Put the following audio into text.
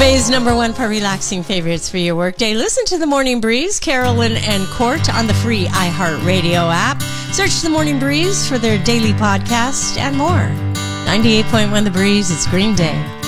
Bay's number one for relaxing favorites for your workday. Listen to The Morning Breeze, Carolyn and Court on the free iHeartRadio app. Search The Morning Breeze for their daily podcast and more. 98.1 The Breeze, it's Green Day.